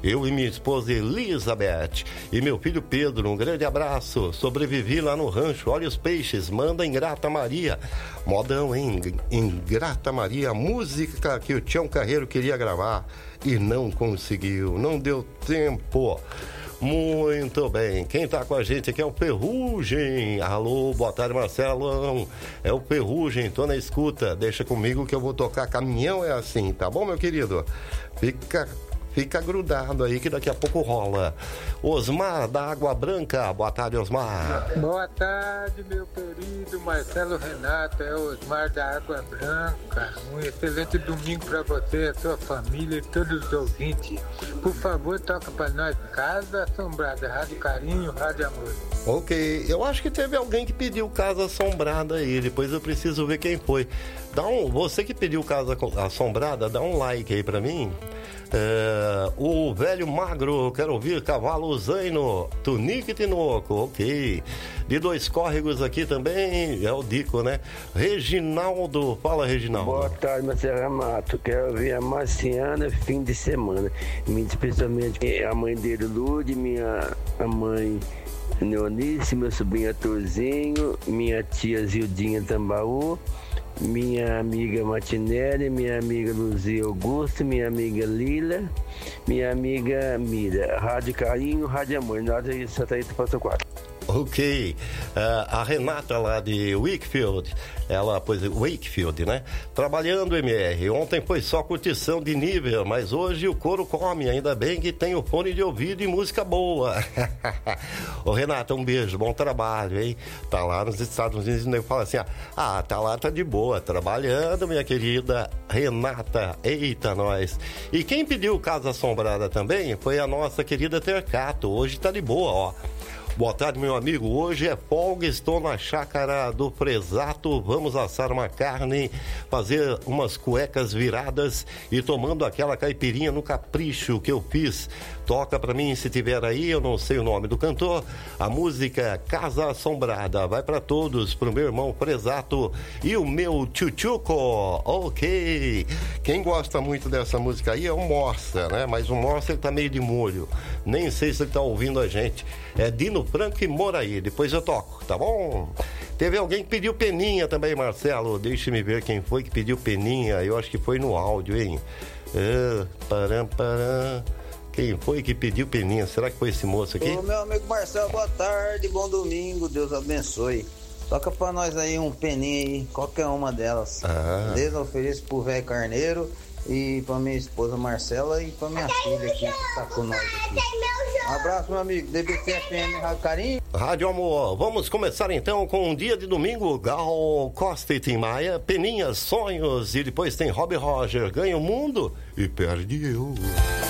eu e minha esposa Elizabeth e meu filho Pedro, um grande abraço. Sobrevivi lá no rancho, olha os peixes, manda em Grata Maria. Modão, hein? Em Grata Maria, música que o Tião Carreiro queria gravar e não conseguiu, não deu tempo. Muito bem, quem tá com a gente aqui é o Ferrugem. Alô, boa tarde, Marcelão. É o Ferrugem, tô na escuta. Deixa comigo que eu vou tocar caminhão, é assim, tá bom, meu querido? Fica grudado aí que daqui a pouco rola. Osmar da Água Branca, boa tarde, Osmar. Boa tarde, meu querido Marcelo Renato, é Osmar da Água Branca. Um excelente domingo para você, a sua família e todos os ouvintes. Por favor, toca para nós Casa Assombrada, Rádio Carinho, Rádio Amor. Ok, eu acho que teve alguém que pediu Casa Assombrada aí, depois eu preciso ver quem foi. Você que pediu Casa Assombrada, dá um like aí pra mim. O velho magro, quero ouvir Cavalo Zaino, Tunique Tinoco, ok. De Dois Córregos aqui também, é o Dico, né? Reginaldo, fala, Reginaldo. Boa tarde, Marcelo Mato, quero ouvir a Marciana, fim de semana. Especialmente a mãe dele, Lude, a mãe Neonice, meu sobrinho Arthurzinho, minha tia Zildinha Tambaú, minha amiga Martinelli, minha amiga Luzia Augusto, minha amiga Lila, minha amiga Mira. Rádio Carinho, Rádio Amor, nada de Santa Rita, Passo 4. Ok, a Renata lá de Wakefield, Wakefield, né? Trabalhando, MR. Ontem foi só curtição de nível, mas hoje o couro come, ainda bem que tem o fone de ouvido e música boa. Ô Renata, um beijo, bom trabalho, hein? Tá lá nos Estados Unidos e fala assim, tá lá, tá de boa, trabalhando, minha querida Renata. Eita, nós. E quem pediu Casa Assombrada também foi a nossa querida Tercato, hoje tá de boa, ó. Boa tarde, meu amigo. Hoje é folga, estou na chácara do Fresato. Vamos assar uma carne, fazer umas cuecas viradas e tomando aquela caipirinha no capricho que eu fiz. Toca pra mim se tiver aí, eu não sei o nome do cantor. A música Casa Assombrada vai pra todos, pro meu irmão Fresato e o meu tchutchuco. Ok. Quem gosta muito dessa música aí é o Morsa, né? Mas o Morsa ele tá meio de molho. Nem sei se ele tá ouvindo a gente. É Dino Franco e Moraí. Depois eu toco, tá bom? Teve alguém que pediu Peninha também, Marcelo. Deixa-me ver quem foi que pediu Peninha. Eu acho que foi no áudio, hein? Quem foi que pediu Peninha? Será que foi esse moço aqui? Ô, meu amigo Marcelo, boa tarde, bom domingo, Deus abençoe. Toca pra nós aí um Peninha aí, qualquer uma delas. Deus ofereço pro velho Carneiro e pra minha esposa Marcela e pra minha filha aqui que tá com nós aqui. Um abraço, meu amigo, DBC-FM, Rádio Carinho. Rádio Amor, vamos começar então com um dia de domingo, Gal Costa e Tim Maia, Peninha, Sonhos, e depois tem Robbie Roger, Ganha o Mundo e Perde Eu.